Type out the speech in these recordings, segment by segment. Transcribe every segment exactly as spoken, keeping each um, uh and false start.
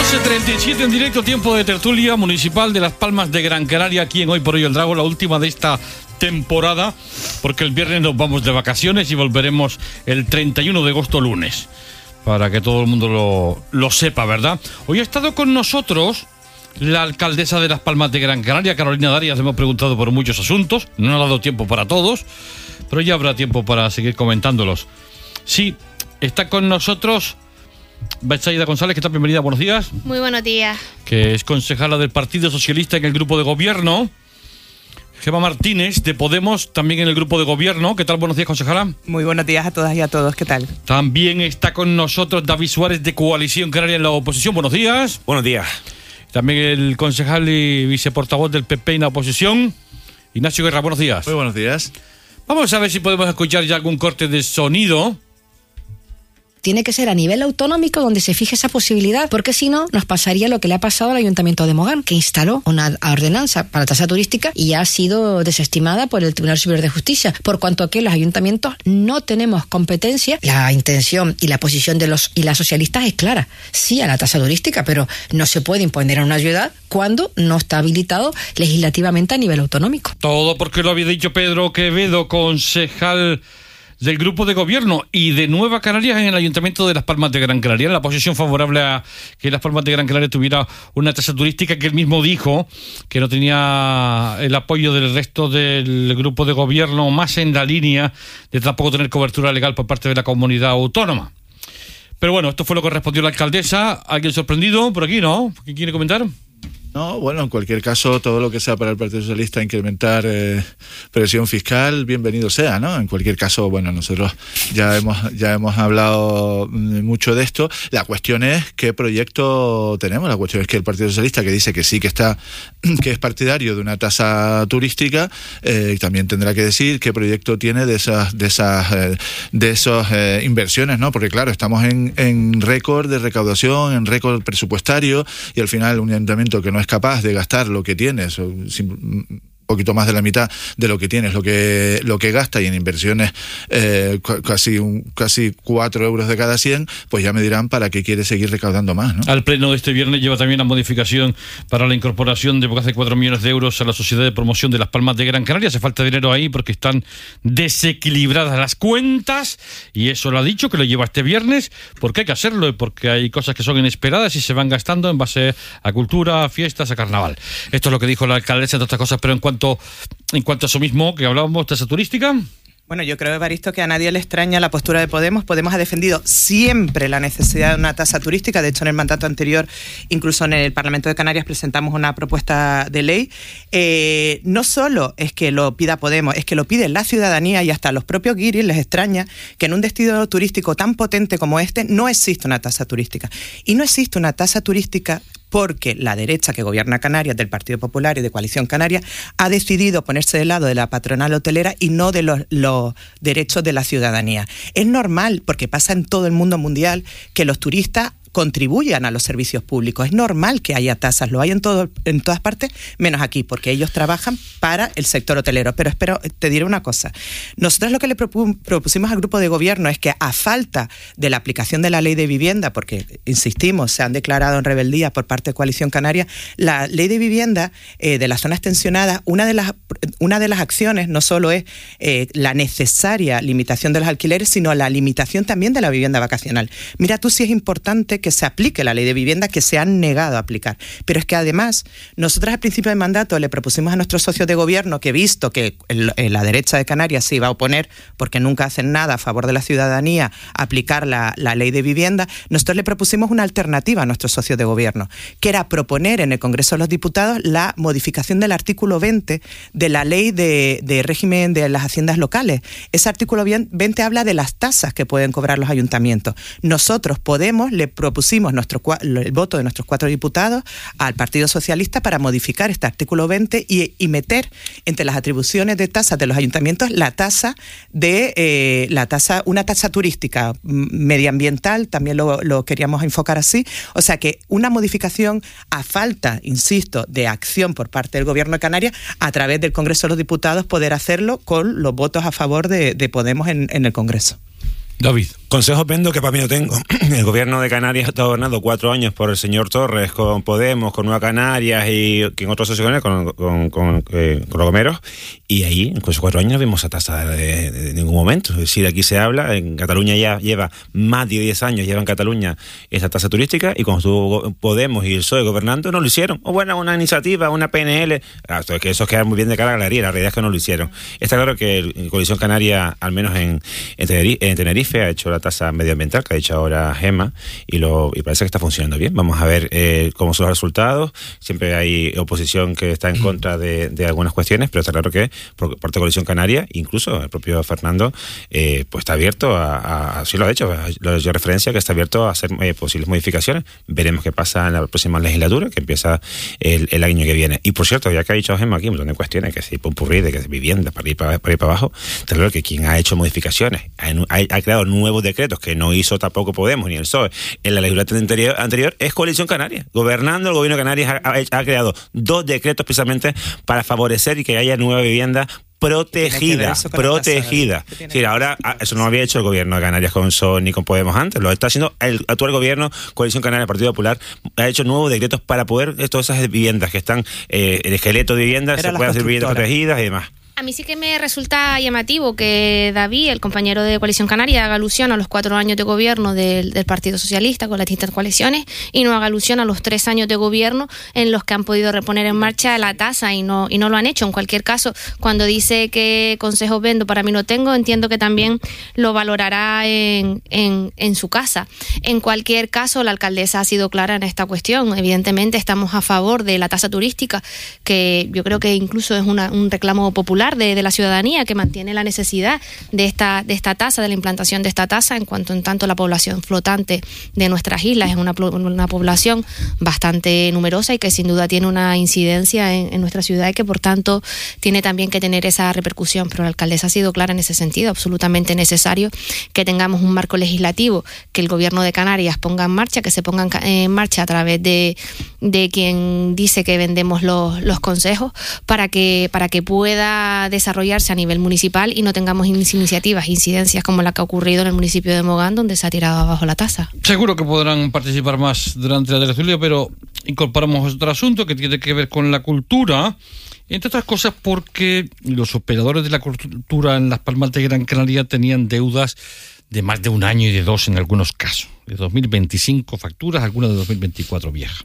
doce treinta y siete en directo, tiempo de tertulia municipal de Las Palmas de Gran Canaria, aquí en Hoy por Hoy el Drago, la última de esta temporada, porque el viernes nos vamos de vacaciones y volveremos el treinta y uno de agosto, lunes, para que todo el mundo lo, lo sepa, ¿verdad? Hoy ha estado con nosotros la alcaldesa de Las Palmas de Gran Canaria, Carolina Darias. Le hemos preguntado por muchos asuntos, no ha dado tiempo para todos, pero ya habrá tiempo para seguir comentándolos. Sí, está con nosotros Betsaida González. ¿Qué tal? Bienvenida, buenos días. Muy buenos días. Que es concejala del Partido Socialista en el grupo de gobierno. Gemma Martínez, de Podemos, también en el grupo de gobierno. ¿Qué tal? Buenos días, concejala. Muy buenos días a todas y a todos. ¿Qué tal? También está con nosotros David Suárez, de Coalición Canaria en la oposición. Buenos días. Buenos días. También el concejal y viceportavoz del P P en la oposición, Ignacio Guerra. Buenos días. Muy buenos días. Vamos a ver si podemos escuchar ya algún corte de sonido. Tiene que ser a nivel autonómico donde se fije esa posibilidad, porque si no, nos pasaría lo que le ha pasado al Ayuntamiento de Mogán, que instaló una ordenanza para tasa turística y ha sido desestimada por el Tribunal Superior de Justicia, por cuanto que los ayuntamientos no tenemos competencia. La intención y la posición de los y las socialistas es clara, sí a la tasa turística, pero no se puede imponer a una ciudad cuando no está habilitado legislativamente a nivel autonómico. Todo porque lo había dicho Pedro Quevedo, concejal del grupo de gobierno y de Nueva Canarias en el Ayuntamiento de Las Palmas de Gran Canaria, en la posición favorable a que Las Palmas de Gran Canaria tuviera una tasa turística, que él mismo dijo que no tenía el apoyo del resto del grupo de gobierno, más en la línea de tampoco tener cobertura legal por parte de la comunidad autónoma. Pero bueno, esto fue lo que respondió la alcaldesa. ¿Alguien sorprendido por aquí, no? ¿Quién quiere comentar? No, bueno, en cualquier caso, todo lo que sea para el Partido Socialista incrementar eh, presión fiscal, bienvenido sea, ¿no? En cualquier caso, bueno, nosotros ya hemos ya hemos hablado mucho de esto. La cuestión es qué proyecto tenemos. La cuestión es que el Partido Socialista, que dice que sí que está, que es partidario de una tasa turística, eh, también tendrá que decir qué proyecto tiene de esas de esas eh, de esas eh, inversiones, ¿no? Porque claro, estamos en, en récord de recaudación, en récord presupuestario, y al final un ayuntamiento que no es capaz de gastar lo que tienes, o un poquito más de la mitad de lo que tienes, lo que lo que gasta, y en inversiones eh, casi un, casi cuatro euros de cada cien, pues ya me dirán para qué quiere seguir recaudando más, ¿no? Al pleno de este viernes lleva también la modificación para la incorporación de casi cuatro millones de euros a la Sociedad de Promoción de Las Palmas de Gran Canaria. Hace falta dinero ahí porque están desequilibradas las cuentas, y eso lo ha dicho, que lo lleva este viernes, porque hay que hacerlo y porque hay cosas que son inesperadas y se van gastando en base a cultura, a fiestas, a carnaval. Esto es lo que dijo la alcaldesa, entre otras cosas. Pero en cuanto En cuanto a eso mismo que hablábamos, tasa turística. Bueno, yo creo, Evaristo, que a nadie le extraña la postura de Podemos. Podemos ha defendido siempre la necesidad de una tasa turística. De hecho, en el mandato anterior, incluso en el Parlamento de Canarias, presentamos una propuesta de ley. Eh, no solo es que lo pida Podemos, es que lo pide la ciudadanía, y hasta a los propios guiris les extraña que en un destino turístico tan potente como este no existe una tasa turística. Y no existe una tasa turística porque la derecha que gobierna Canarias, del Partido Popular y de Coalición Canaria, ha decidido ponerse del lado de la patronal hotelera y no de los, los derechos de la ciudadanía. Es normal, porque pasa en todo el mundo mundial, que los turistas contribuyan a los servicios públicos. Es normal que haya tasas, lo hay en todo, en todas partes, menos aquí, porque ellos trabajan para el sector hotelero. Pero espero, te diré una cosa. Nosotros lo que le propu- propusimos al grupo de gobierno es que, a falta de la aplicación de la ley de vivienda, porque, insistimos, se han declarado en rebeldía por parte de Coalición Canaria, la ley de vivienda eh, de las zonas tensionadas, una de las, una de las acciones no solo es eh, la necesaria limitación de los alquileres, sino la limitación también de la vivienda vacacional. Mira tú si es importante que se aplique la ley de vivienda, que se han negado a aplicar. Pero es que además, nosotros al principio del mandato le propusimos a nuestros socios de gobierno que, visto que el, la derecha de Canarias se iba a oponer porque nunca hacen nada a favor de la ciudadanía, a aplicar la, la ley de vivienda, nosotros le propusimos una alternativa a nuestros socios de gobierno, que era proponer en el Congreso de los Diputados la modificación del artículo veinte de la ley de, de régimen de las haciendas locales. Ese artículo veinte habla de las tasas que pueden cobrar los ayuntamientos. Nosotros, Podemos, le propusimos propusimos nuestro, el voto de nuestros cuatro diputados al Partido Socialista para modificar este artículo veinte y, y meter entre las atribuciones de tasas de los ayuntamientos la tasa de eh, la tasa, una tasa turística medioambiental, también lo, lo queríamos enfocar así. O sea que una modificación a falta, insisto, de acción por parte del Gobierno de Canarias, a través del Congreso de los Diputados poder hacerlo con los votos a favor de, de Podemos en, en el Congreso. David. Consejos vendo que para mí no tengo. El gobierno de Canarias ha estado gobernado cuatro años por el señor Torres, con Podemos, con Nueva Canarias y en otras asociaciones con, con, con, eh, con los gomeros, y ahí en esos cuatro años no vimos esa tasa de, de, de ningún momento. Es decir, aquí se habla, en Cataluña ya lleva más de diez años, lleva en Cataluña esa tasa turística, y cuando estuvo Podemos y el P S O E gobernando no lo hicieron. O bueno, una iniciativa, una P N L, ah, que eso queda muy bien de cara a la galería, la realidad es que no lo hicieron. Está claro que el Coalición Canaria, al menos en, en, Tenerife, en Tenerife, ha hecho la tasa medioambiental que ha dicho ahora Gemma, y lo y parece que está funcionando bien. Vamos a ver eh, cómo son los resultados. Siempre hay oposición que está en contra de, de algunas cuestiones, pero está claro que por parte de Coalición Canaria, incluso el propio Fernando, eh, pues está abierto a, a, así lo ha hecho, lo ha hecho referencia, que está abierto a hacer eh, posibles modificaciones. Veremos qué pasa en la próxima legislatura, que empieza el, el año que viene. Y por cierto, ya que ha dicho Gemma aquí un montón de cuestiones, que si Pompurrí, de que es vivienda, para ir para, para ir para abajo, está claro que quien ha hecho modificaciones, ha, ha, ha creado nuevos decretos que no hizo tampoco Podemos ni el P S O E en la legislatura anterior, anterior es Coalición Canaria. Gobernando, el gobierno de Canarias ha, ha, ha creado dos decretos precisamente para favorecer y que haya nueva vivienda protegida, protegida. Sí, ahora eso no lo había hecho el gobierno de Canarias con P S O E ni con Podemos antes, lo está haciendo el actual gobierno, Coalición Canaria, Partido Popular, ha hecho nuevos decretos para poder, todas esas viviendas que están, eh, el esqueleto de viviendas, se pueden hacer viviendas protegidas y demás. A mí sí que me resulta llamativo que David, el compañero de Coalición Canaria, haga alusión a los cuatro años de gobierno del, del Partido Socialista con las distintas coaliciones y no haga alusión a los tres años de gobierno en los que han podido reponer en marcha la tasa y no y no lo han hecho. En cualquier caso, cuando dice que consejos vendo, para mí no tengo, entiendo que también lo valorará en, en, en su casa. En cualquier caso, la alcaldesa ha sido clara en esta cuestión. Evidentemente estamos a favor de la tasa turística, que yo creo que incluso es una, un reclamo popular De, de la ciudadanía, que mantiene la necesidad de esta de esta tasa, de la implantación de esta tasa, en cuanto en tanto la población flotante de nuestras islas es una, una población bastante numerosa y que sin duda tiene una incidencia en, en nuestra ciudad y que por tanto tiene también que tener esa repercusión. Pero la alcaldesa ha sido clara en ese sentido, absolutamente necesario que tengamos un marco legislativo que el gobierno de Canarias ponga en marcha, que se ponga en marcha a través de, de quien dice que vendemos los, los consejos, para que, para que pueda desarrollarse a nivel municipal y no tengamos iniciativas, incidencias como la que ha ocurrido en el municipio de Mogán, donde se ha tirado abajo la tasa. Seguro que podrán participar más durante la tertulia, pero incorporamos otro asunto que tiene que ver con la cultura, entre otras cosas porque los operadores de la cultura en Las Palmas de Gran Canaria tenían deudas de más de un año y de dos en algunos casos, de dos mil veinticinco facturas, algunas de dos mil veinticuatro viejas.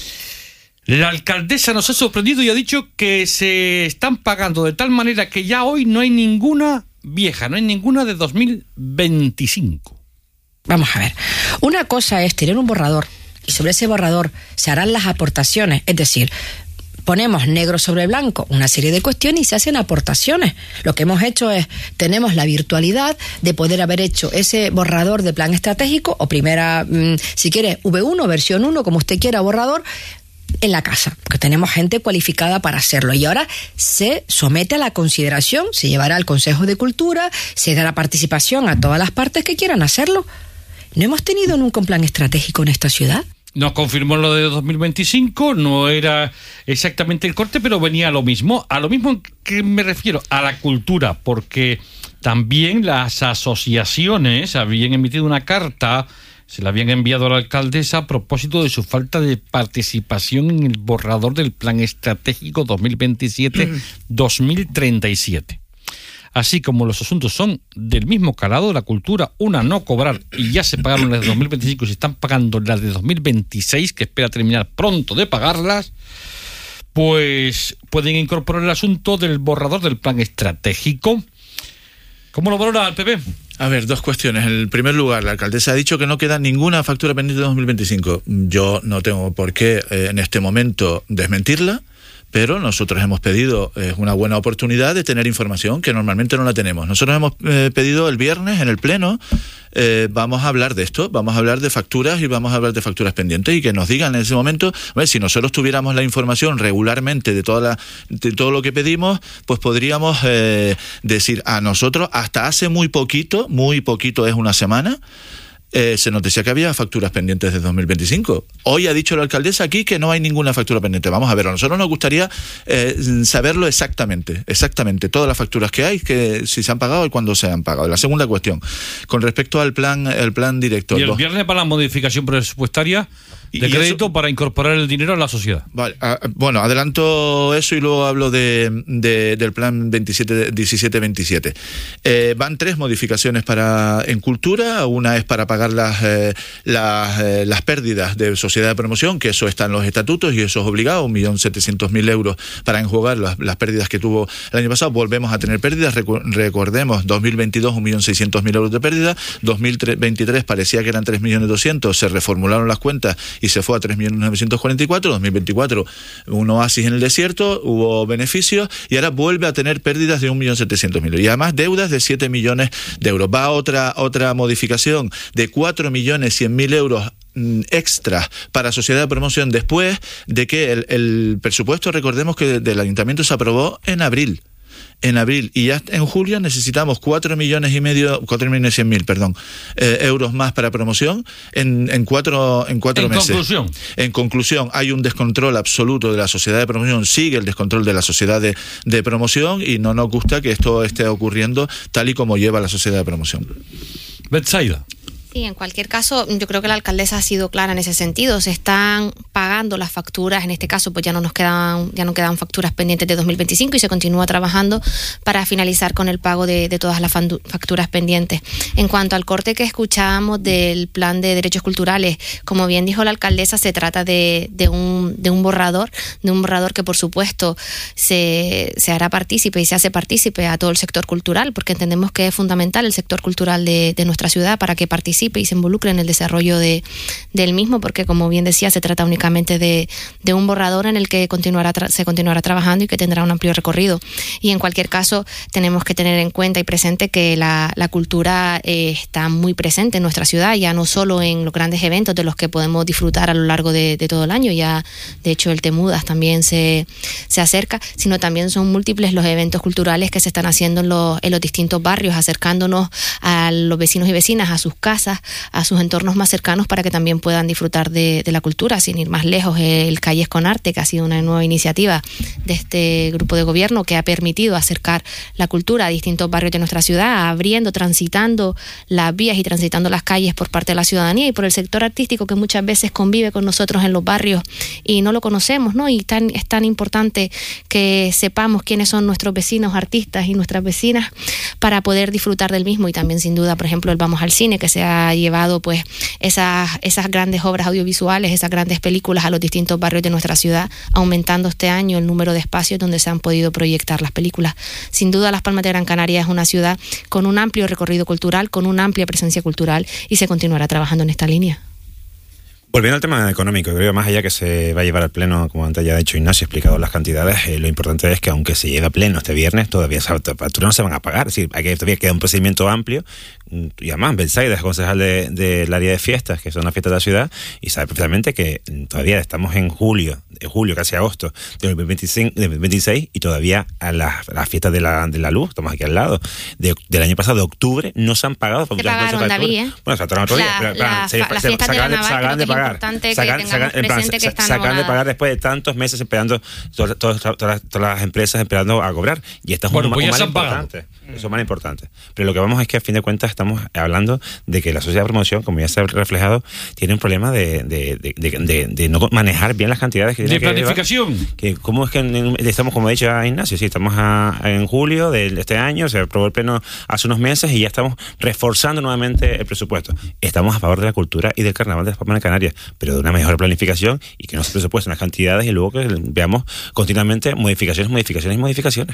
La alcaldesa nos ha sorprendido y ha dicho que se están pagando de tal manera que ya hoy no hay ninguna vieja, no hay ninguna de dos mil veinticinco. Vamos a ver, una cosa es tener un borrador y sobre ese borrador se harán las aportaciones, es decir, ponemos negro sobre blanco una serie de cuestiones y se hacen aportaciones. Lo que hemos hecho es, tenemos la virtualidad de poder haber hecho ese borrador de plan estratégico o primera, mmm, si quiere, V uno, versión uno, como usted quiera, borrador, en la casa, porque tenemos gente cualificada para hacerlo y ahora se somete a la consideración, se llevará al Consejo de Cultura, se dará participación a todas las partes que quieran hacerlo. ¿No hemos tenido nunca un plan estratégico en esta ciudad? Nos confirmó lo de dos mil veinticinco, no era exactamente el corte, pero venía a lo mismo. A lo mismo que me refiero, a la cultura, porque también las asociaciones habían emitido una carta, se la habían enviado a la alcaldesa a propósito de su falta de participación en el borrador del Plan Estratégico dos mil veintisiete a dos mil treinta y siete. Así como los asuntos son del mismo calado, la cultura, una no cobrar y ya se pagaron las de dos mil veinticinco y se están pagando las de dos mil veintiséis, que espera terminar pronto de pagarlas, pues pueden incorporar el asunto del borrador del Plan Estratégico. ¿Cómo lo valora el P P? A ver, dos cuestiones. En primer lugar, la alcaldesa ha dicho que no queda ninguna factura pendiente de dos mil veinticinco. Yo no tengo por qué eh, en este momento desmentirla, pero nosotros hemos pedido eh, una buena oportunidad de tener información que normalmente no la tenemos. Nosotros hemos eh, pedido el viernes en el Pleno, eh, vamos a hablar de esto, vamos a hablar de facturas y vamos a hablar de facturas pendientes y que nos digan en ese momento, a ver, si nosotros tuviéramos la información regularmente de, toda la, de todo lo que pedimos, pues podríamos eh, decir a nosotros, hasta hace muy poquito, muy poquito es una semana, eh, se nos decía que había facturas pendientes de dos mil veinticinco. Hoy ha dicho la alcaldesa aquí que no hay ninguna factura pendiente. Vamos a ver, a nosotros nos gustaría eh, saberlo exactamente, exactamente, todas las facturas que hay, que si se han pagado y cuándo se han pagado. La segunda cuestión, con respecto al plan, el plan director. Y el viernes para la modificación presupuestaria de y crédito eso, para incorporar el dinero a la sociedad. Vale, a, bueno, adelanto eso y luego hablo de, de, del plan diecisiete veintisiete. Eh, van tres modificaciones para en cultura. Una es para pagar las, eh, las, eh, las pérdidas de sociedad de promoción, que eso está en los estatutos y eso es obligado, un millón setecientos mil euros para enjuagar las, las pérdidas que tuvo el año pasado. Volvemos a tener pérdidas, Recu- recordemos, dos mil veintidós un millón seiscientos mil euros de pérdida, dos mil veintitrés parecía que eran tres millones doscientos, se reformularon las cuentas y se fue a tres millones novecientos cuarenta y cuatro, dos mil veinticuatro un oasis en el desierto, hubo beneficios y ahora vuelve a tener pérdidas de un millón setecientos mil y además deudas de siete millones de euros. Va otra, otra modificación de cuatro millones cien mil euros extras para sociedad de promoción después de que el, el presupuesto, recordemos que del ayuntamiento se aprobó en abril. En abril y ya en julio necesitamos cuatro millones y medio, cuatro millones cien mil, perdón, eh, euros más para promoción en, en cuatro, en cuatro en meses. Conclusión. En conclusión, hay un descontrol absoluto de la sociedad de promoción, sigue el descontrol de la sociedad de, de promoción y no nos gusta que esto esté ocurriendo tal y como lleva la sociedad de promoción. Betsaida. Sí, en cualquier caso, yo creo que la alcaldesa ha sido clara en ese sentido. Se están pagando las facturas, en este caso, pues ya no nos quedan, ya no quedan facturas pendientes de dos mil veinticinco y se continúa trabajando para finalizar con el pago de, de todas las facturas pendientes. En cuanto al corte que escuchábamos del plan de derechos culturales, como bien dijo la alcaldesa, se trata de, de un, de un borrador, de un borrador que por supuesto se, se hará partícipe y se hace partícipe a todo el sector cultural, porque entendemos que es fundamental el sector cultural de, de nuestra ciudad para que participe y se involucre en el desarrollo de, del mismo, porque como bien decía, se trata únicamente de, de un borrador en el que continuará tra- se continuará trabajando y que tendrá un amplio recorrido. Y en cualquier caso, tenemos que tener en cuenta y presente que la, la cultura eh, está muy presente en nuestra ciudad, ya no solo en los grandes eventos de los que podemos disfrutar a lo largo de, de todo el año, ya de hecho el Temudas también se, se acerca, sino también son múltiples los eventos culturales que se están haciendo en los, en los distintos barrios, acercándonos a los vecinos y vecinas, a sus casas, a sus entornos más cercanos para que también puedan disfrutar de, de la cultura. Sin ir más lejos, el Calles con Arte, que ha sido una nueva iniciativa de este grupo de gobierno que ha permitido acercar la cultura a distintos barrios de nuestra ciudad, abriendo, transitando las vías y transitando las calles por parte de la ciudadanía y por el sector artístico que muchas veces convive con nosotros en los barrios y no lo conocemos, ¿no? Y tan, es tan importante que sepamos quiénes son nuestros vecinos artistas y nuestras vecinas para poder disfrutar del mismo. Y también sin duda, por ejemplo, el Vamos al Cine, que se ha llevado pues esas, esas grandes obras audiovisuales, esas grandes películas a los distintos barrios de nuestra ciudad, aumentando este año el número de espacios donde se han podido proyectar las películas. Sin duda, Las Palmas de Gran Canaria es una ciudad con un amplio recorrido cultural, con una amplia presencia cultural y se continuará trabajando en esta línea. Volviendo al tema económico, creo más allá que se va a llevar al pleno, como antes ya ha dicho Ignacio, ha explicado las cantidades, eh, lo importante es que aunque se lleve a pleno este viernes, todavía esas facturas no se van a pagar. Es decir, hay que, todavía queda un procedimiento amplio. Y además, Betsaida es concejal de, de área de fiestas, que son las fiestas de la ciudad, y sabe perfectamente que todavía estamos en julio, de julio, casi agosto de dos mil veinticinco, de dos mil veintiséis, y todavía a las, las fiestas de la, de la luz, estamos aquí al lado, de, del año pasado, de octubre, no se han pagado. Se pagaron, David, ¿eh? Bueno, se pagaron otro día. La, pero, pero, la, se, la, se, las se, fiestas se de acaban la naval, de pagar. Importante Sacan, que sacan, tengamos presente plan, que están sacan de pagar después de tantos meses esperando, todas, todas, todas, todas, todas las empresas esperando a cobrar. Y esto es bueno, un, pues un ya mal se han importante. pagado. Eso es más importante. Pero lo que vamos es que a fin de cuentas estamos hablando de que la sociedad de promoción, como ya se ha reflejado, tiene un problema de, de, de, de, de, de no manejar bien las cantidades que tiene de planificación. Que, que ¿Cómo es que en, estamos, como ha dicho Ignacio, sí, estamos a, en julio de este año, se aprobó el pleno hace unos meses y ya estamos reforzando nuevamente el presupuesto. Estamos a favor de la cultura y del carnaval de las Palmas de Canarias, pero de una mejor planificación y que no se presupuesten las cantidades y luego que veamos continuamente modificaciones, modificaciones y modificaciones.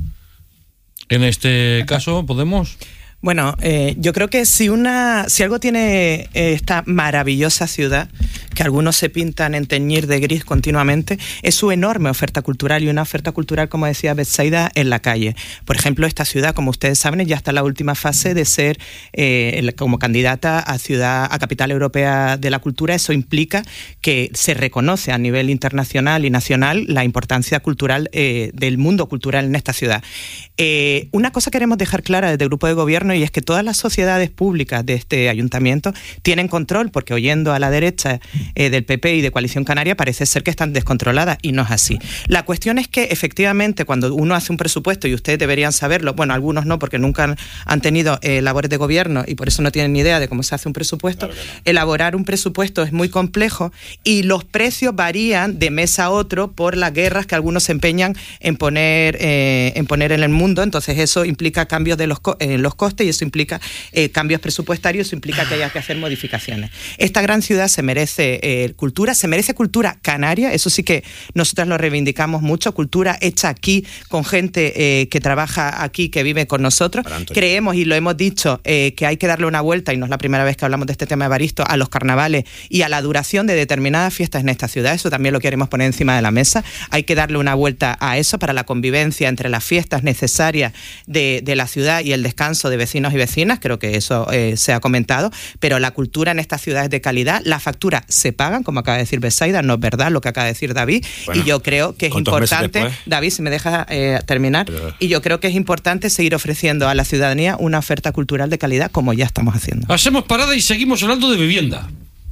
En este caso, ¿podemos? Bueno, eh, yo creo que si una, si algo tiene eh, esta maravillosa ciudad, que algunos se pintan en teñir de gris continuamente, es su enorme oferta cultural y una oferta cultural, como decía Betsaida, en la calle. Por ejemplo, esta ciudad, como ustedes saben, ya está en la última fase de ser eh, como candidata a ciudad, a capital europea de la cultura. Eso implica que se reconoce a nivel internacional y nacional la importancia cultural eh, del mundo cultural en esta ciudad. Eh, una cosa queremos dejar clara desde el grupo de gobierno gobierno, y es que todas las sociedades públicas de este ayuntamiento tienen control, porque oyendo a la derecha eh, del P P y de Coalición Canaria parece ser que están descontroladas, y no es así. La cuestión es que efectivamente cuando uno hace un presupuesto, y ustedes deberían saberlo, bueno, algunos no porque nunca han, han tenido eh, labores de gobierno y por eso no tienen ni idea de cómo se hace un presupuesto, claro no. Elaborar un presupuesto es muy complejo y los precios varían de mes a otro por las guerras que algunos se empeñan en poner, eh, en poner en el mundo. Entonces eso implica cambios de los, co- en los costes y eso implica eh, cambios presupuestarios, eso implica que haya que hacer modificaciones. Esta gran ciudad se merece eh, cultura, se merece cultura canaria, eso sí que nosotros lo reivindicamos mucho, cultura hecha aquí con gente eh, que trabaja aquí, que vive con nosotros. Creemos, y lo hemos dicho, eh, que hay que darle una vuelta, y no es la primera vez que hablamos de este tema, Evaristo, a los carnavales y a la duración de determinadas fiestas en esta ciudad. Eso también lo queremos poner encima de la mesa. Hay que darle una vuelta a eso para la convivencia entre las fiestas necesarias de, de la ciudad y el descanso de vecinos y vecinas. Creo que eso eh, se ha comentado, pero la cultura en esta ciudad es de calidad. Las facturas se pagan, como acaba de decir Betsaida, no es verdad lo que acaba de decir David, bueno, y yo creo que es importante, David, si me dejas eh, terminar, pero... y yo creo que es importante seguir ofreciendo a la ciudadanía una oferta cultural de calidad como ya estamos haciendo. Hacemos parada y seguimos hablando de vivienda.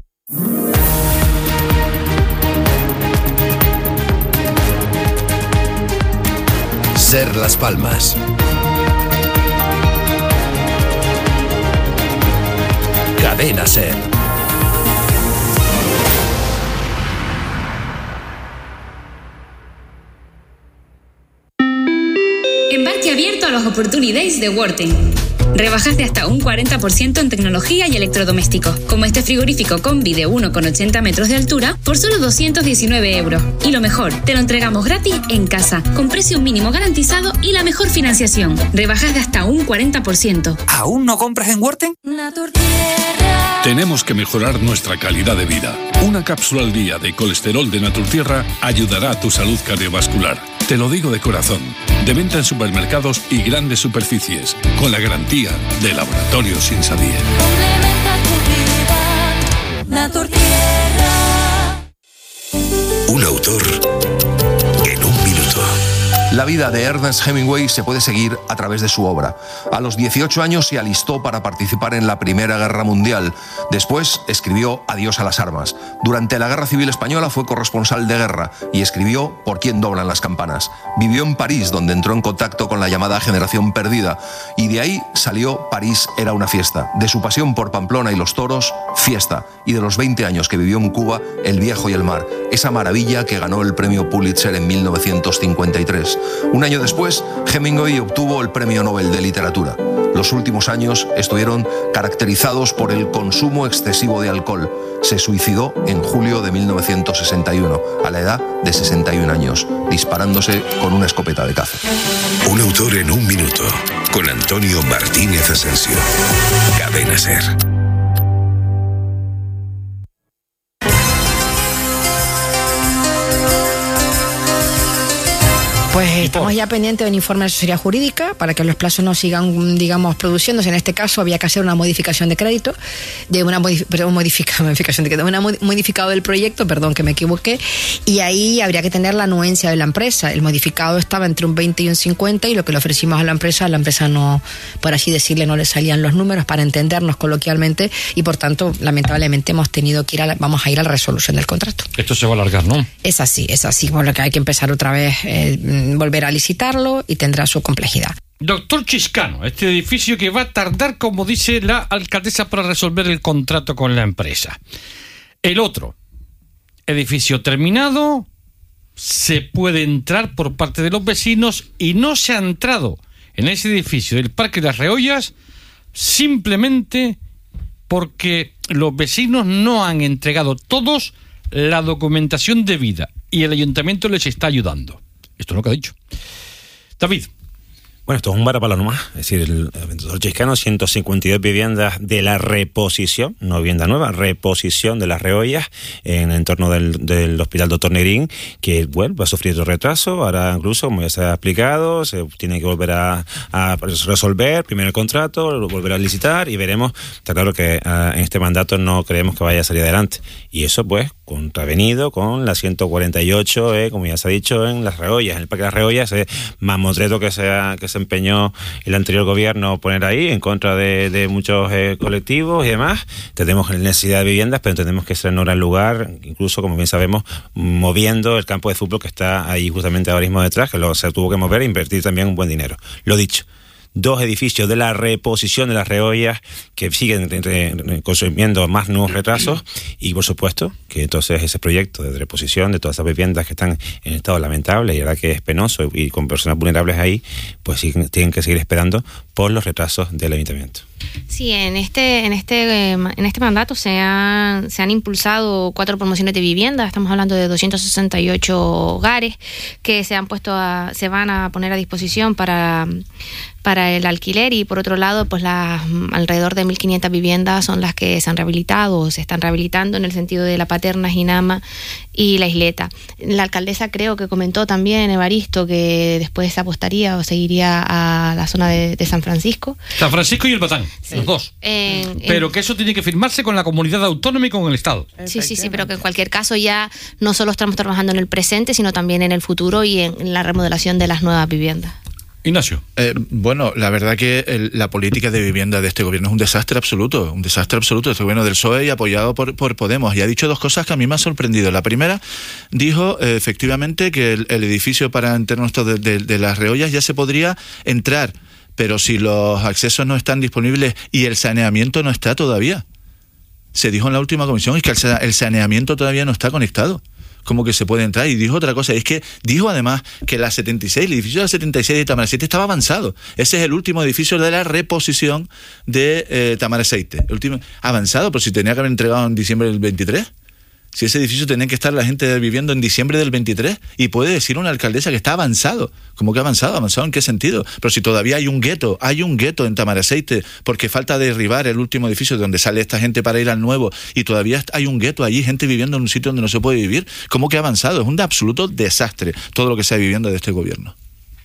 Ser Las Palmas. Cadena Ser. Embarque abierto a las oportunidades de Worten. Rebajas de hasta un cuarenta por ciento en tecnología y electrodomésticos, como este frigorífico Combi de uno coma ochenta metros de altura por solo doscientos diecinueve euros. Y lo mejor, te lo entregamos gratis en casa, con precio mínimo garantizado y la mejor financiación. Rebajas de hasta un cuarenta por ciento. ¿Aún no compras en Worten? Tenemos que mejorar nuestra calidad de vida. Una cápsula al día de colesterol de Naturtierra ayudará a tu salud cardiovascular. Te lo digo de corazón. De venta en supermercados y grandes superficies, con la garantía de Laboratorios Insabier. Un autor en un minuto. La vida de Ernest Hemingway se puede seguir a través de su obra. A los dieciocho años se alistó para participar en la Primera Guerra Mundial. Después escribió Adiós a las armas. Durante la Guerra Civil Española fue corresponsal de guerra y escribió Por quién doblan las campanas. Vivió en París, donde entró en contacto con la llamada generación perdida, y de ahí salió París era una fiesta. De su pasión por Pamplona y los toros, fiesta. Y de los veinte años que vivió en Cuba, El viejo y el mar. Esa maravilla que ganó el premio Pulitzer en mil novecientos cincuenta y tres. Un año después, Hemingway obtuvo el Premio Nobel de Literatura. Los últimos años estuvieron caracterizados por el consumo excesivo de alcohol. Se suicidó en julio de mil novecientos sesenta y uno, a la edad de sesenta y un años, disparándose con una escopeta de caza. Un autor en un minuto, con Antonio Martínez Asensio. Cadena Ser. Pues estamos ya pendientes de un informe de asesoría jurídica para que los plazos no sigan, digamos, produciéndose. En este caso había que hacer una modificación de crédito, de una modif- perdón, modifica, modificación de crédito, una mod- modificado del proyecto, perdón que me equivoqué, y ahí habría que tener la anuencia de la empresa. El modificado estaba entre un veinte y un cincuenta, y lo que le ofrecimos a la empresa, a la empresa no, por así decirle, no le salían los números, para entendernos coloquialmente, y por tanto, lamentablemente hemos tenido que ir a la, vamos a ir a la resolución del contrato. Esto se va a alargar, ¿no? Es así, es así, por lo que hay que empezar otra vez, eh, volver a licitarlo, y tendrá su complejidad. Doctor Chiscano, este edificio que va a tardar, como dice la alcaldesa, para resolver el contrato con la empresa. El otro, edificio terminado, se puede entrar por parte de los vecinos, y no se ha entrado en ese edificio del Parque de las Reollas simplemente porque los vecinos no han entregado todos la documentación debida y el ayuntamiento les está ayudando. Esto es lo que ha dicho David. Bueno, esto es un varapalo nomás. Es decir, el doctor Chiscano, ciento cincuenta y dos viviendas de la reposición, no vivienda nueva, reposición de las Reollas en el entorno del, del Hospital Doctor Negrín, que, bueno, va a sufrir otro retraso. Ahora, incluso, como ya se ha explicado, se tiene que volver a, a resolver primero el contrato, volver a licitar, y veremos. Está claro que uh, en este mandato no creemos que vaya a salir adelante. Y eso, pues, contravenido con la ciento cuarenta y ocho, eh, como ya se ha dicho, en Las Reollas, en el Parque de Las Reollas, eh, mamotreto que se, ha, que se empeñó el anterior gobierno poner ahí en contra de, de muchos eh, colectivos y demás. Tenemos necesidad de viviendas, pero entendemos que ese no era el lugar, incluso, como bien sabemos, moviendo el campo de fútbol que está ahí justamente ahora mismo detrás, que luego se tuvo que mover e invertir también un buen dinero. Lo dicho, dos edificios de la reposición de Las Reollas que siguen re, re, consumiendo más nuevos retrasos y, por supuesto, que entonces ese proyecto de reposición de todas esas viviendas que están en estado lamentable y ahora que es penoso y con personas vulnerables ahí, pues siguen, tienen que seguir esperando por los retrasos del ayuntamiento. Sí, en este en este en este mandato se han se han impulsado cuatro promociones de vivienda. Estamos hablando de doscientos sesenta y ocho hogares que se han puesto a, se van a poner a disposición para para el alquiler, y por otro lado, pues las alrededor de mil quinientas viviendas son las que se han rehabilitado o se están rehabilitando en el sentido de La Paterna, Ginama y La Isleta. La alcaldesa creo que comentó también, Evaristo, que después se apostaría o seguiría a la zona de, de San Francisco. San Francisco y el Batán, sí. Los dos. En, pero en... que eso tiene que firmarse con la comunidad autónoma y con el Estado. Sí, sí, sí, pero que en cualquier caso ya no solo estamos trabajando en el presente, sino también en el futuro y en la remodelación de las nuevas viviendas. Ignacio. Eh, bueno, la verdad que el, la política de vivienda de este gobierno es un desastre absoluto, un desastre absoluto. Este gobierno del P S O E y apoyado por, por Podemos. Y ha dicho dos cosas que a mí me han sorprendido. La primera, dijo eh, efectivamente que el, el edificio para internos de, de, de Las Reollas ya se podría entrar, pero si los accesos no están disponibles y el saneamiento no está todavía. Se dijo en la última comisión es que el, el saneamiento todavía no está conectado. ¿Cómo que se puede entrar? Y dijo otra cosa, es que dijo además que la setenta y seis, el edificio de la setenta y seis de Tamaraceite estaba avanzado. Ese es el último edificio de la reposición de eh, Tamaraceite. El último avanzado, pero si tenía que haber entregado en diciembre del veintitrés. Si ese edificio tenía que estar la gente viviendo en diciembre del veintitrés, y puede decir una alcaldesa que está avanzado. ¿Cómo que avanzado? ¿Avanzado en qué sentido? Pero si todavía hay un gueto, hay un gueto en Tamaraceite, porque falta derribar el último edificio de donde sale esta gente para ir al nuevo, y todavía hay un gueto allí, gente viviendo en un sitio donde no se puede vivir. ¿Cómo que avanzado? Es un absoluto desastre todo lo que se ha viviendo de este gobierno.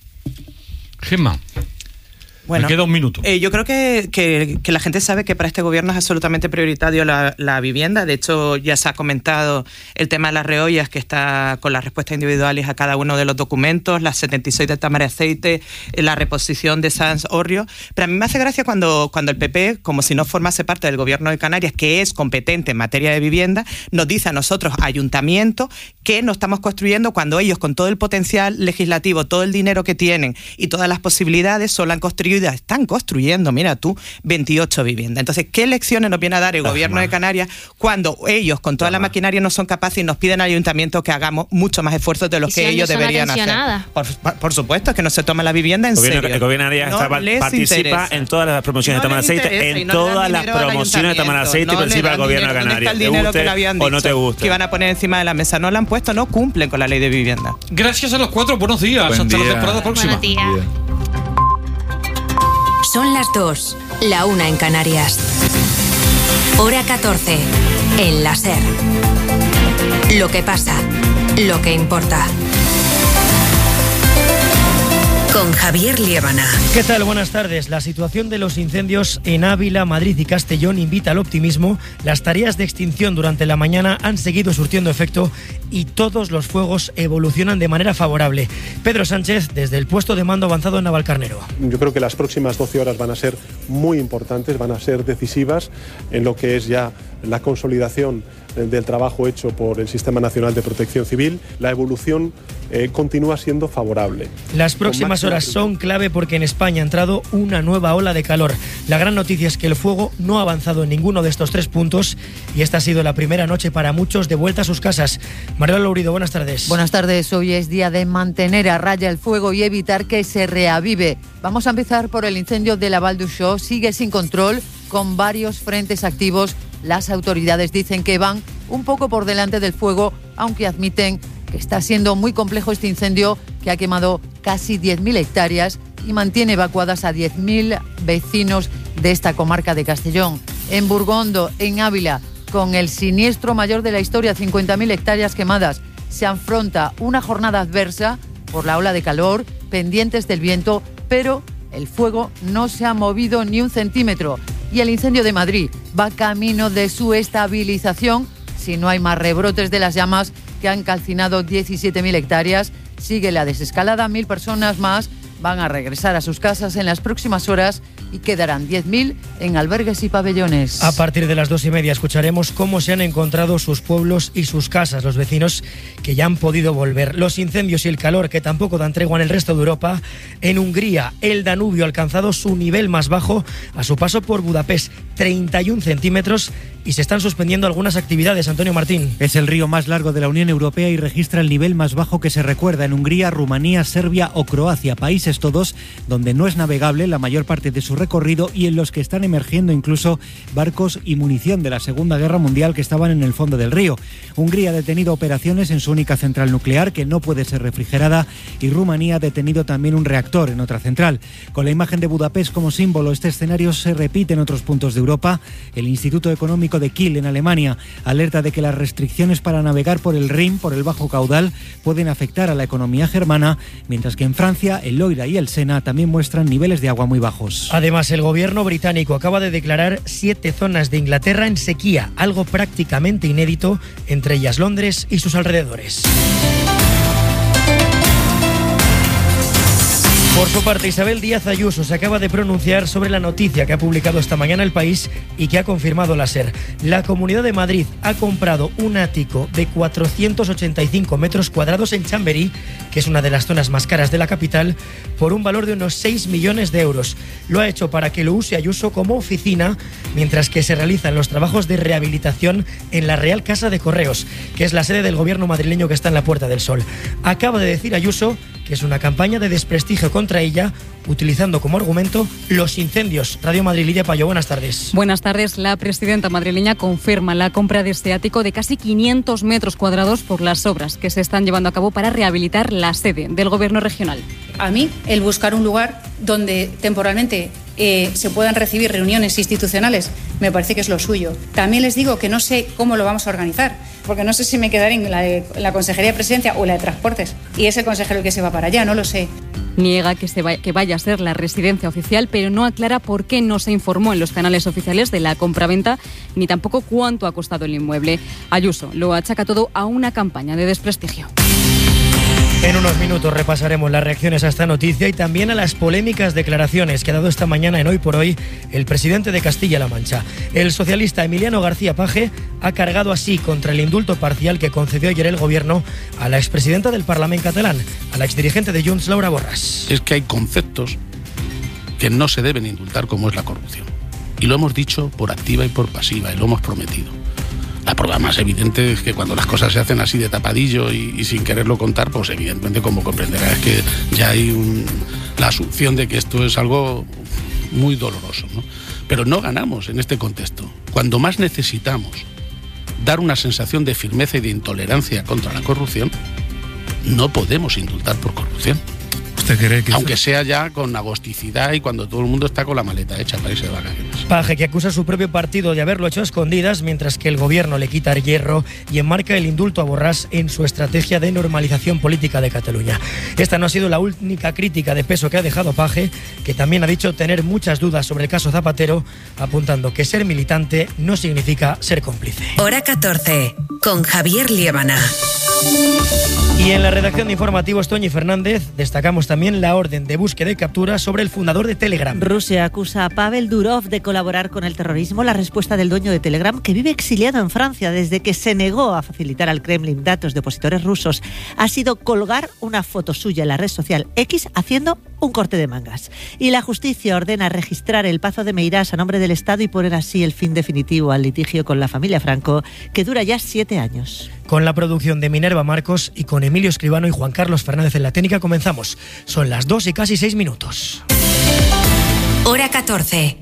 Gemma. Bueno, me queda un minuto. Eh, yo creo que, que, que la gente sabe que para este gobierno es absolutamente prioritario la, la vivienda. De hecho, ya se ha comentado el tema de Las Reollas, que está con las respuestas individuales a cada uno de los documentos, las setenta y seis de Tamaraceite, la reposición de Sans Orrio. Pero a mí me hace gracia cuando, cuando el P P, como si no formase parte del gobierno de Canarias, que es competente en materia de vivienda, nos dice a nosotros, ayuntamiento, que no estamos construyendo cuando ellos, con todo el potencial legislativo, todo el dinero que tienen y todas las posibilidades, solo han construido están construyendo, mira tú, veintiocho viviendas. Entonces, ¿qué lecciones nos viene a dar el gobierno de Canarias cuando ellos, con toda la maquinaria, no son capaces y nos piden al ayuntamiento que hagamos mucho más esfuerzos de los que ellos deberían hacer? Por, por supuesto, que no se toma la vivienda en el gobierno, serio. El gobierno de Canarias no participa interesa. en todas las promociones no de Tamaraceite, en no todas las promociones de Tamaraceite no participa el gobierno de Canarias. ¿Dónde está el dinero que le habían dicho o no te gusta? Que iban a poner encima de la mesa? No lo han puesto, no cumplen con la ley de vivienda. Gracias a los cuatro, buenos días. Buen Hasta día. la temporada próxima. Buenos días. Son las dos, la una en Canarias. Hora catorce, en la SER. Lo que pasa, lo que importa. Con Javier Liébana. ¿Qué tal? Buenas tardes. La situación de los incendios en Ávila, Madrid y Castellón invita al optimismo. Las tareas de extinción durante la mañana han seguido surtiendo efecto y todos los fuegos evolucionan de manera favorable. Pedro Sánchez, desde el puesto de mando avanzado en Navalcarnero. Yo creo que las próximas doce horas van a ser muy importantes, van a ser decisivas en lo que es ya la consolidación del trabajo hecho por el Sistema Nacional de Protección Civil. La evolución eh, continúa siendo favorable. Las próximas horas son clave porque en España ha entrado una nueva ola de calor. La gran noticia es que el fuego no ha avanzado en ninguno de estos tres puntos y esta ha sido la primera noche para muchos de vuelta a sus casas. María Lourido, buenas tardes. Buenas tardes. Hoy es día de mantener a raya el fuego y evitar que se reavive. Vamos a empezar por el incendio de la Val d'Uixó. Sigue sin control, con varios frentes activos. Las autoridades dicen que van un poco por delante del fuego, aunque admiten que está siendo muy complejo este incendio que ha quemado casi diez mil hectáreas y mantiene evacuadas a diez mil vecinos de esta comarca de Castellón. En Burgondo, en Ávila, con el siniestro mayor de la historia, cincuenta mil hectáreas quemadas, se afronta una jornada adversa por la ola de calor, pendientes del viento, pero el fuego no se ha movido ni un centímetro. Y el incendio de Madrid va camino de su estabilización, si no hay más rebrotes de las llamas que han calcinado diecisiete mil hectáreas. Sigue la desescalada, mil personas más van a regresar a sus casas en las próximas horas y quedarán diez mil en albergues y pabellones. A partir de las dos y media escucharemos cómo se han encontrado sus pueblos y sus casas, los vecinos que ya han podido volver. Los incendios y el calor que tampoco dan tregua en el resto de Europa. En Hungría, el Danubio ha alcanzado su nivel más bajo a su paso por Budapest, treinta y un centímetros, y se están suspendiendo algunas actividades. Antonio Martín. Es el río más largo de la Unión Europea y registra el nivel más bajo que se recuerda en Hungría, Rumanía, Serbia o Croacia, países todos donde no es navegable la mayor parte de su recorrido y en los que están emergiendo incluso barcos y munición de la Segunda Guerra Mundial que estaban en el fondo del río. Hungría ha detenido operaciones en su única central nuclear, que no puede ser refrigerada, y Rumanía ha detenido también un reactor en otra central. Con la imagen de Budapest como símbolo, este escenario se repite en otros puntos de Europa. El Instituto Económico de Kiel, en Alemania, alerta de que las restricciones para navegar por el Rin, por el bajo caudal, pueden afectar a la economía germana, mientras que en Francia, el Loira y el Sena también muestran niveles de agua muy bajos. Además, el gobierno británico acaba de declarar siete zonas de Inglaterra en sequía, algo prácticamente inédito, entre ellas Londres y sus alrededores. Por su parte, Isabel Díaz Ayuso se acaba de pronunciar sobre la noticia que ha publicado esta mañana El País y que ha confirmado la SER. La Comunidad de Madrid ha comprado un ático de cuatrocientos ochenta y cinco metros cuadrados en Chamberí, que es una de las zonas más caras de la capital, por un valor de unos seis millones de euros. Lo ha hecho para que lo use Ayuso como oficina, mientras que se realizan los trabajos de rehabilitación en la Real Casa de Correos, que es la sede del gobierno madrileño que está en la Puerta del Sol. Acaba de decir Ayuso que es una campaña de desprestigio contra ella, utilizando como argumento los incendios. Radio Madrid, Lidia Payo, buenas tardes. Buenas tardes. La presidenta madrileña confirma la compra de este ático de casi quinientos metros cuadrados por las obras que se están llevando a cabo para rehabilitar la sede del gobierno regional. A mí, el buscar un lugar donde temporalmente eh, se puedan recibir reuniones institucionales, me parece que es lo suyo. También les digo que no sé cómo lo vamos a organizar, porque no sé si me quedaré en la, de, la Consejería de Presidencia o la de Transportes, y es el consejero el que se va para allá, no lo sé. Niega que, se vaya, que vaya a ser la residencia oficial, pero no aclara por qué no se informó en los canales oficiales de la compraventa, ni tampoco cuánto ha costado el inmueble. Ayuso lo achaca todo a una campaña de desprestigio. En unos minutos repasaremos las reacciones a esta noticia y también a las polémicas declaraciones que ha dado esta mañana en Hoy por Hoy el presidente de Castilla-La Mancha. El socialista Emiliano García Paje ha cargado así contra el indulto parcial que concedió ayer el gobierno a la expresidenta del Parlamento catalán, a la exdirigente de Junts, Laura Borràs. Es que hay conceptos que no se deben indultar, como es la corrupción. Y lo hemos dicho por activa y por pasiva, y lo hemos prometido. La prueba más evidente es que cuando las cosas se hacen así de tapadillo y, y sin quererlo contar, pues evidentemente, como comprenderás, es que ya hay un, la asunción de que esto es algo muy doloroso, ¿no? Pero no ganamos en este contexto. Cuando más necesitamos dar una sensación de firmeza y de intolerancia contra la corrupción, no podemos indultar por corrupción. ¿Usted cree que Aunque eso... sea ya con agosticidad y cuando todo el mundo está con la maleta hecha para irse de vacaciones. Paje, que acusa a su propio partido de haberlo hecho a escondidas, mientras que el gobierno le quita el hierro y enmarca el indulto a Borràs en su estrategia de normalización política de Cataluña. Esta no ha sido la única crítica de peso que ha dejado Paje, que también ha dicho tener muchas dudas sobre el caso Zapatero, apuntando que ser militante no significa ser cómplice. Hora catorce, con Javier Liébana. Y en la redacción de informativos, Toñi Fernández, destacamos también la orden de búsqueda y captura sobre el fundador de Telegram. Rusia acusa a Pavel Durov de colaborar con el terrorismo. La respuesta del dueño de Telegram, que vive exiliado en Francia desde que se negó a facilitar al Kremlin datos de opositores rusos, ha sido colgar una foto suya en la red social X haciendo un corte de mangas. Y la justicia ordena registrar el Pazo de Meirás a nombre del Estado y poner así el fin definitivo al litigio con la familia Franco, que dura ya siete años. Con la producción de Minerva Marcos y con Emilio Escribano y Juan Carlos Fernández en la técnica comenzamos. Son las dos y casi seis minutos. Hora catorce.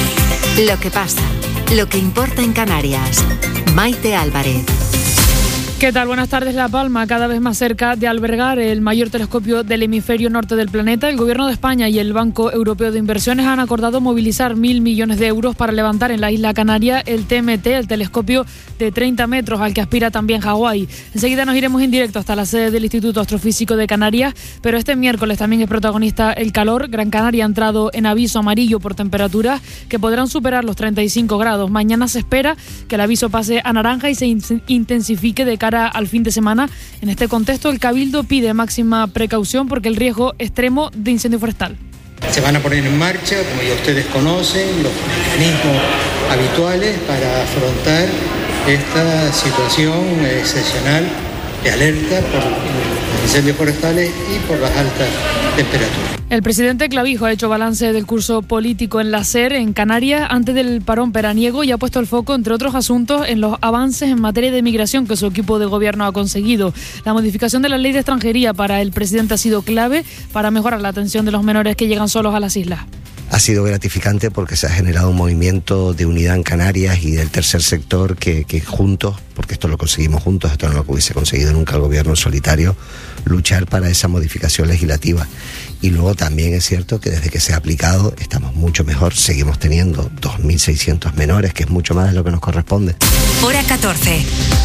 Lo que pasa, lo que importa en Canarias. Maite Álvarez. ¿Qué tal? Buenas tardes. La Palma, cada vez más cerca de albergar el mayor telescopio del hemisferio norte del planeta. El Gobierno de España y el Banco Europeo de Inversiones han acordado movilizar mil millones de euros para levantar en la isla Canaria el T M T, el telescopio de treinta metros al que aspira también Hawái. Enseguida nos iremos en directo hasta la sede del Instituto Astrofísico de Canarias, pero este miércoles también es protagonista el calor. Gran Canaria ha entrado en aviso amarillo por temperaturas que podrán superar los treinta y cinco grados. Mañana se espera que el aviso pase a naranja y se intensifique de cara al fin de semana. En este contexto, el Cabildo pide máxima precaución porque el riesgo extremo de incendio forestal. Se van a poner en marcha, como ya ustedes conocen, los mecanismos habituales para afrontar esta situación excepcional de alerta por los incendios forestales y por las altas temperaturas. El presidente Clavijo ha hecho balance del curso político en la SER en Canarias antes del parón veraniego y ha puesto el foco, entre otros asuntos, en los avances en materia de migración que su equipo de gobierno ha conseguido. La modificación de la ley de extranjería para el presidente ha sido clave para mejorar la atención de los menores que llegan solos a las islas. Ha sido gratificante porque se ha generado un movimiento de unidad en Canarias y del tercer sector que, que juntos, porque esto lo conseguimos juntos, esto no lo hubiese conseguido nunca el gobierno en solitario, luchar para esa modificación legislativa. Y luego también es cierto que desde que se ha aplicado estamos mucho mejor, seguimos teniendo dos mil seiscientos menores, que es mucho más de lo que nos corresponde. Hora catorce.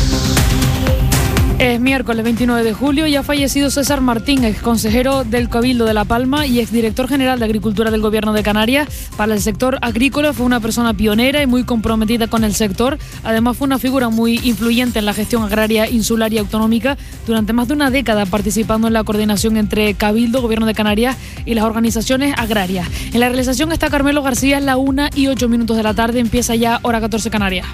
Es miércoles veintinueve de julio y ha fallecido César Martín, ex consejero del Cabildo de La Palma y exdirector general de Agricultura del Gobierno de Canarias. Para el sector agrícola fue una persona pionera y muy comprometida con el sector. Además fue una figura muy influyente en la gestión agraria insular y autonómica durante más de una década, participando en la coordinación entre Cabildo, Gobierno de Canarias y las organizaciones agrarias. En la realización está Carmelo García. Es la una y ocho minutos de la tarde. Empieza ya Hora catorce Canarias.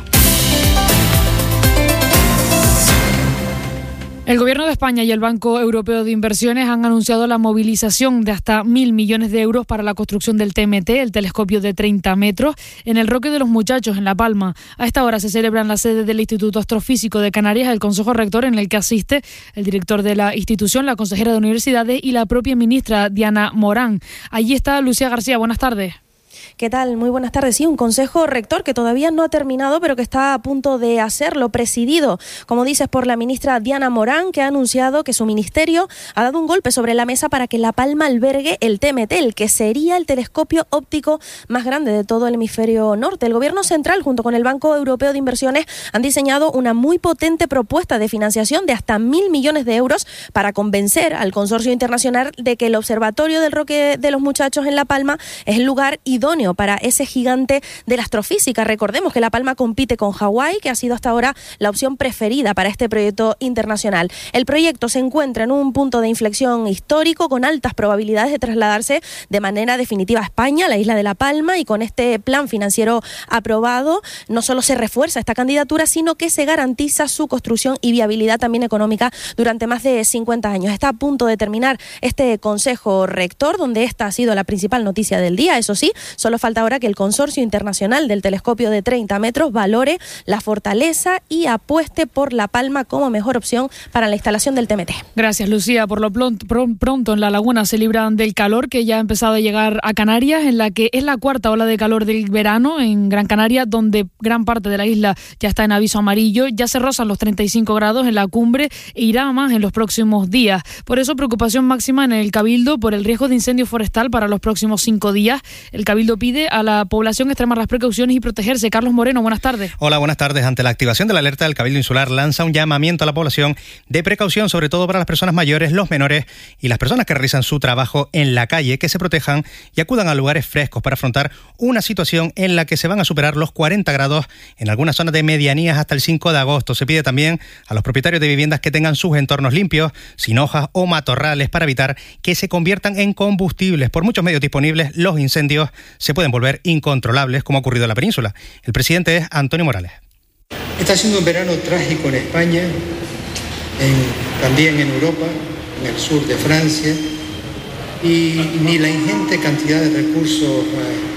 El Gobierno de España y el Banco Europeo de Inversiones han anunciado la movilización de hasta mil millones de euros para la construcción del T M T, el telescopio de treinta metros, en el Roque de los Muchachos, en La Palma. A esta hora se celebra en la sede del Instituto Astrofísico de Canarias el Consejo Rector, en el que asiste el director de la institución, la consejera de Universidades y la propia ministra Diana Morán. Allí está Lucía García. Buenas tardes. ¿Qué tal? Muy buenas tardes. Sí, un consejo rector que todavía no ha terminado, pero que está a punto de hacerlo, presidido, como dices, por la ministra Diana Morán, que ha anunciado que su ministerio ha dado un golpe sobre la mesa para que La Palma albergue el T M T, el que sería el telescopio óptico más grande de todo el hemisferio norte. El Gobierno central, junto con el Banco Europeo de Inversiones, han diseñado una muy potente propuesta de financiación de hasta mil millones de euros para convencer al consorcio internacional de que el Observatorio del Roque de los Muchachos en La Palma es el lugar idóneo para ese gigante de la astrofísica. Recordemos que La Palma compite con Hawái, que ha sido hasta ahora la opción preferida para este proyecto internacional. El proyecto se encuentra en un punto de inflexión histórico con altas probabilidades de trasladarse de manera definitiva a España, la isla de La Palma, y con este plan financiero aprobado no solo se refuerza esta candidatura, sino que se garantiza su construcción y viabilidad también económica durante más de cincuenta años. Está a punto de terminar este Consejo Rector, donde esta ha sido la principal noticia del día. Eso sí, solo falta ahora que el Consorcio Internacional del Telescopio de treinta metros valore la fortaleza y apueste por La Palma como mejor opción para la instalación del T M T. Gracias, Lucía. Por lo pronto en la laguna se libran del calor que ya ha empezado a llegar a Canarias, en la que es la cuarta ola de calor del verano en Gran Canaria, donde gran parte de la isla ya está en aviso amarillo. Ya se rozan los treinta y cinco grados en la cumbre e irá más en los próximos días. Por eso, preocupación máxima en el Cabildo por el riesgo de incendio forestal para los próximos cinco días. El Cabildo pide a la población extremar las precauciones y protegerse. Carlos Moreno, buenas tardes. Hola, buenas tardes. Ante la activación de la alerta, del Cabildo Insular lanza un llamamiento a la población de precaución, sobre todo para las personas mayores, los menores y las personas que realizan su trabajo en la calle, que se protejan y acudan a lugares frescos para afrontar una situación en la que se van a superar los cuarenta grados en algunas zonas de medianías hasta el cinco de agosto. Se pide también a los propietarios de viviendas que tengan sus entornos limpios, sin hojas o matorrales, para evitar que se conviertan en combustibles. Por muchos medios disponibles, los incendios se pueden volver incontrolables, como ha ocurrido en la península. El presidente es Antonio Morales. Está siendo un verano trágico en España, en, también en Europa, en el sur de Francia, y ni la ingente cantidad de recursos